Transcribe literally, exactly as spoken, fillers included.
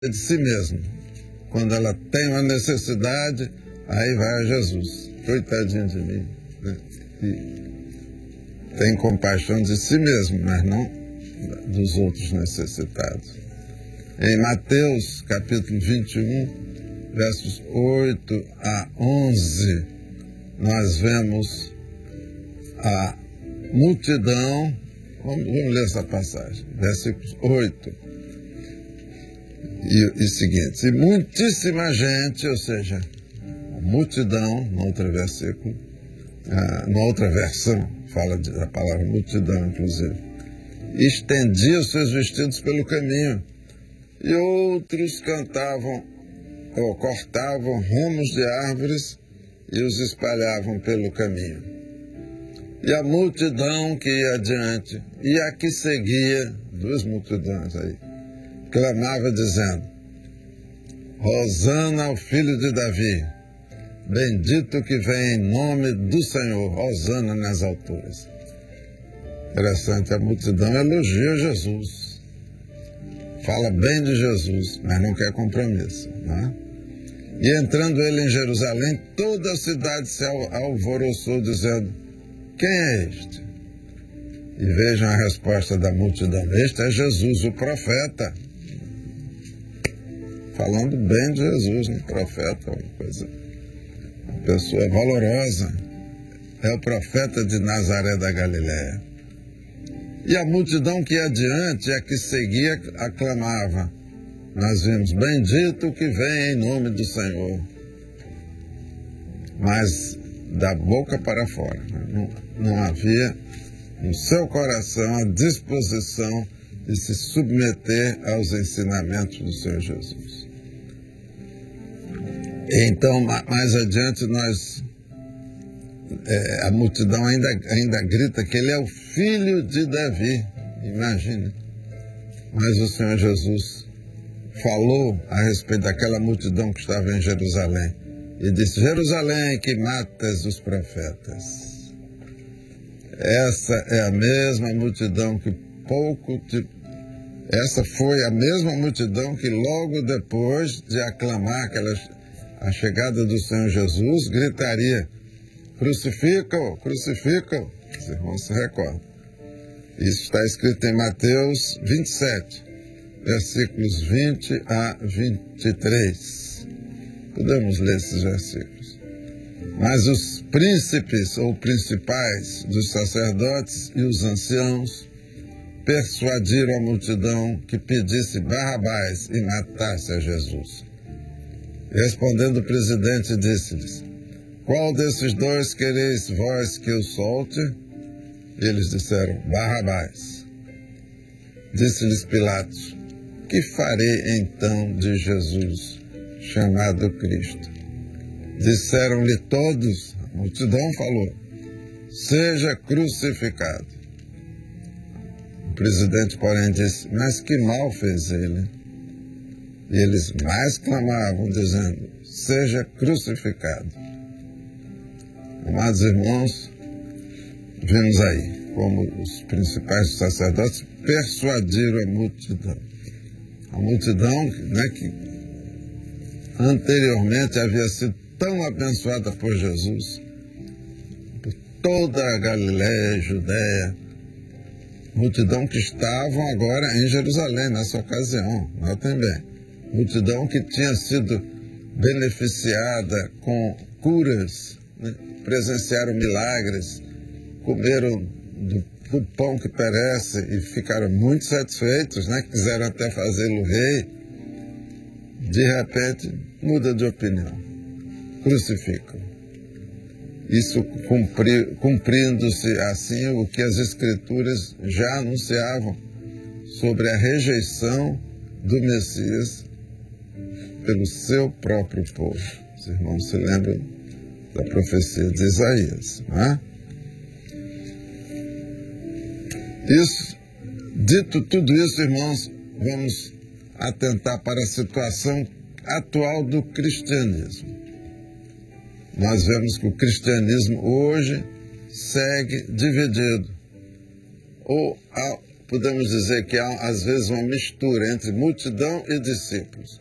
de si mesmo. Quando ela tem uma necessidade, aí vai a Jesus. Coitadinho de mim. Né? E tem compaixão de si mesmo, mas não dos outros necessitados. Em Mateus, capítulo vinte e um, versos oito a onze, nós vemos a multidão. Vamos, vamos ler essa passagem, versículos oito e, e seguintes. E muitíssima gente, ou seja, a multidão, no outro versículo, ah, na outra versão, fala de, da palavra multidão, inclusive, estendia os seus vestidos pelo caminho, e outros cantavam ou cortavam ramos de árvores e os espalhavam pelo caminho. E a multidão que ia adiante e a que seguia, duas multidões aí, clamava dizendo: Hosana ao filho de Davi, bendito que vem em nome do Senhor, Hosana nas alturas. Interessante, a multidão elogia Jesus, fala bem de Jesus, mas não quer compromisso, né? E entrando ele em Jerusalém, toda a cidade se alvoroçou dizendo: quem é este? E vejam a resposta da multidão: este é Jesus, o profeta. Falando bem de Jesus, um profeta, uma coisa, uma pessoa valorosa. É o profeta de Nazaré da Galiléia. E a multidão que ia adiante, a que seguia, aclamava. Nós vimos: bendito que vem em nome do Senhor. Mas da boca para fora, não, não havia no seu coração a disposição de se submeter aos ensinamentos do Senhor Jesus. Então, mais adiante, nós, é, a multidão ainda, ainda grita que ele é o filho de Davi, imagine. Mas o Senhor Jesus falou a respeito daquela multidão que estava em Jerusalém. E disse: Jerusalém, que matas os profetas. Essa é a mesma multidão que pouco te... Essa foi a mesma multidão que logo depois de aclamar aquela... a chegada do Senhor Jesus, gritaria: crucifica-o, crucifica-o. Os irmãos se recordam. Isso está escrito em Mateus vinte e sete, versículos vinte a vinte e três. Podemos ler esses versículos. Mas os príncipes ou principais dos sacerdotes e os anciãos persuadiram a multidão que pedisse Barrabás e matasse a Jesus. Respondendo o presidente, disse-lhes: qual desses dois quereis vós que eu solte? E eles disseram: Barrabás. Disse-lhes Pilatos: que farei então de Jesus, chamado Cristo? Disseram-lhe todos, a multidão falou: seja crucificado. O presidente, porém, disse: mas que mal fez ele? E eles mais clamavam, dizendo: seja crucificado. Amados irmãos, vimos aí como os principais sacerdotes persuadiram a multidão. A multidão, né, que anteriormente havia sido tão abençoada por Jesus, por toda a Galiléia e Judéia, multidão que estavam agora em Jerusalém nessa ocasião, notem bem, multidão que tinha sido beneficiada com curas, né? Presenciaram milagres, comeram do, do pão que perece e ficaram muito satisfeitos, né? Quiseram até fazê-lo rei. De repente, muda de opinião, crucificam. Isso cumpri, cumprindo-se assim o que as Escrituras já anunciavam sobre a rejeição do Messias pelo seu próprio povo. Os irmãos se lembram da profecia de Isaías, não é? Isso, dito tudo isso, irmãos, vamos atentar para a situação atual do cristianismo. Nós vemos que o cristianismo hoje segue dividido. Ou podemos dizer que há, às vezes, uma mistura entre multidão e discípulos.